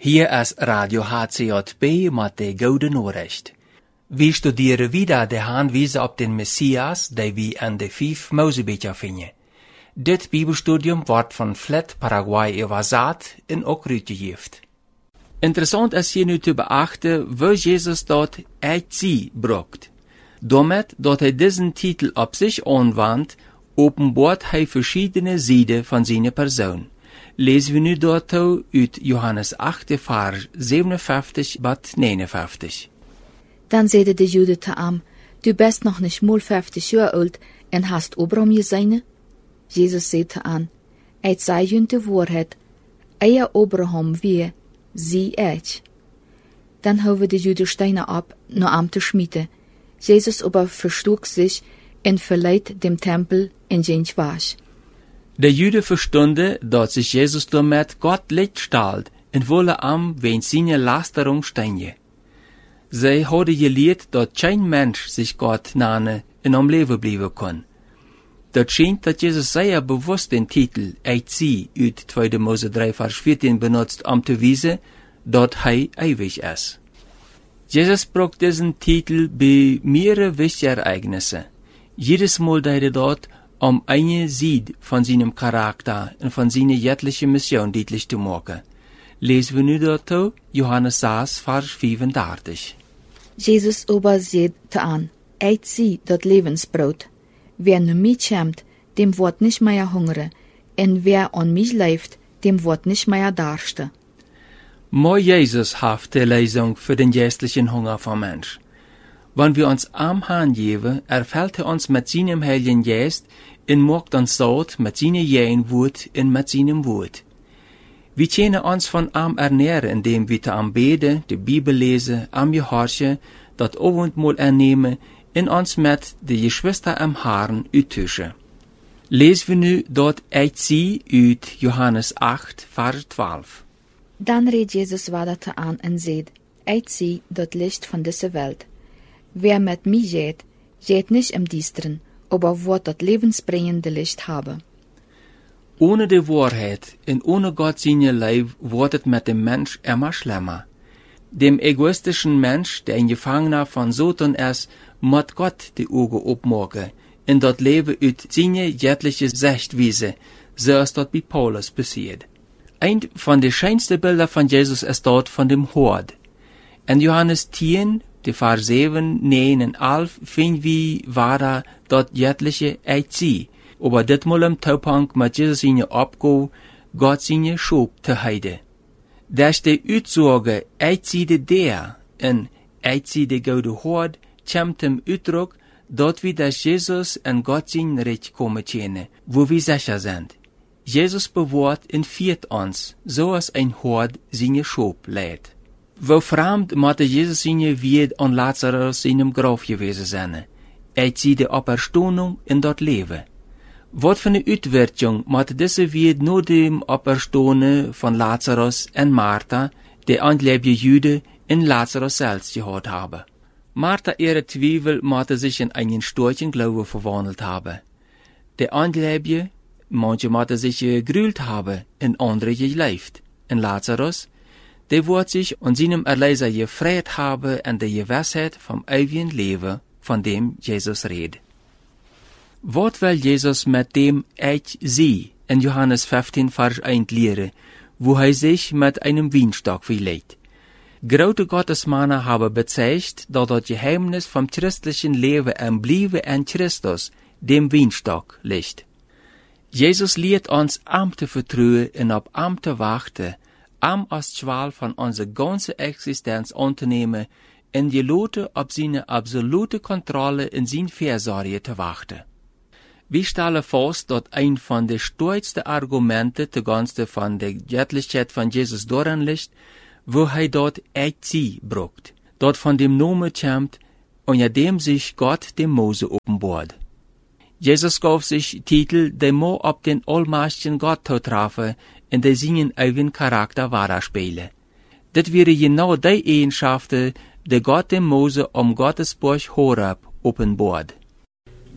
Hier is Radio HCJB met de Gouden Noorrecht. We studeren wieder de aanwijzing op den Messias, die we in de 5 Mosebücher vinden. Dit Bibelstudium wordt van Flat Paraguay übersetzt en ook uitgegeven. Interessant is hier nu te beachten, wo Jesus dort sie brucht. Damit, dat hij diesen Titel op zich aanwandt, openbaart hij verschiedene zijden van zijn persoon. Lezen we nu daartoe uit Johannes 8, vers 57 tot 59. Dann zeide de Jude te am, du bist noch nicht mal 50 Jahre alt en hast Abraham gesehen? Jesus sagte an, ik zei jullie de waarheid, eer Abraham wie, sie ich. Dann houden de Jude Steine ab, nur am te schmieden. Jesus aber verstug sich en verleiht dem Tempel in den Wasch. De Juden verstonden dat sich Jesus damit Gott licht stalt en wolle am wen seine Lasterung steine. Zij hadden geleerd dat geen mens sich Gott nane en am leven blijven kon. Dat schijnt dat Jesus sehr bewusst den Titel sie uit 2. Mose 3 vers 14 benutzt, om te wijzen dat hij ewig is. Jesus braucht diesen Titel bei mehreren wichtigen Ereignissen. Jedes Mal deed dort, eine Seite von seinem Charakter und von seiner göttlichen Mission deutlich zu machen. Lesen wir nu dazu Johannes 6, vers 35. Jesus aber sagte an, ich sie dat Lebensbrot. Wer nu mich schämt, dem wird nicht mehr hungern, und wer an mich lebt, dem wird nicht mehr darsten. Maar Jesus hat die Lösung für den geistlichen Hunger vom Mensch. Wenn wir uns am Herrn geben, erfüllt uns mit seinem Heiligen Geist und macht uns satt mit seiner jähen Wut und mit seinem Wut. Wir können uns von am ernähren, indem wir am Beten, die Bibel lesen, am Gehorchen, das Abendmahl ernehmen und uns mit den Geschwistern am Herrn uttauschen. Lesen wir nu dort sie uit Johannes 8, Vers 12. Dann redet Jesus weiter an und sagt, ich sie das Licht von dieser Welt. Wer mit mir geht nicht im Düstern, aber wird das lebensbringende Licht haben. Ohne die Wahrheit und ohne Gott seine Liebe wird es mit dem Mensch immer schlimmer. Dem egoistischen Mensch, der ein Gefangener von Satan ist, muss Gott die Augen aufmachen und das Leben uit seine göttliche Sichtweise, so ist das bei Paulus passiert. Ein von den schönsten Bildern von Jesus ist dort von dem Hort. In Johannes 10, die Vers 7, 9 und 11 finden wir weiter das göttliche sie. Aber ditmal im Taupunkt mit Jesus seine Abgabe, Gott seine Schub zu heiden. Dass die Aussage, sie der und sie der gute Hort, kommt im Ausdruck, dort wir dass Jesus und Gott sein Recht kommen können, wo wir sicher sind. Jesus bewahrt und führt uns, so als ein Hort seine Schub lädt. Wo fremd musste Jesus seine Wied an Lazarus seinem Grab gewesen sein. Sie die Auferstehung in dort Leben. Wat für eine Uitwerking musste diese Wied nur dem Auferstehung von Lazarus und Martha, der anlebige Jude, in Lazarus selbst gehört haben. Martha ihre Zweifel musste sich in einen starken Glaube verwandelt haben. Der anlebige, manche musste sich gegrühlt haben, in andere gelebt. In Lazarus, der wird sich an seinem Erlöser gefreut haben an der Gewissheit vom ewigen Leben, von dem Jesus redet. Was will Jesus mit dem sie in Johannes 15, Vers 1 lehren, wo er sich mit einem Weinstock vergleicht? Große Gottesmänner haben bezeigt, dass das Geheimnis vom christlichen Leben im Bleiben in Christus, dem Weinstock, liegt. Jesus lehrt uns, am zu vertrauen und auf am zu warten, am als Schwal von unserer ganzen Existenz anzunehmen und die Leute auf seine absolute Kontrolle in seine Fürsorge zu warten. Wir stellen fest, dass ein von den stärksten Argumenten zugunsten von der Göttlichkeit von Jesus darin liegt, wo er dort sie brucht, dort von dem Namen kommt, unter dem sich Gott dem Mose offenbart. Jesus gab sich Titel, der mo auf den allmächtigen Gott zu treffen und der seinen eigenen Charakter widerspielen. Das wäre genau die Eigenschaften, die Gott dem Mose Gottes Busch Horeb offenbart.